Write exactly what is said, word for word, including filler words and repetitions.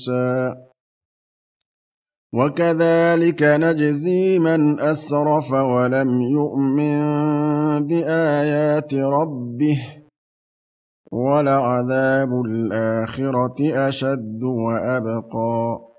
وكذلك نجزي من أسرف ولم يؤمن بآيات ربه ولعذاب الآخرة أشد وأبقى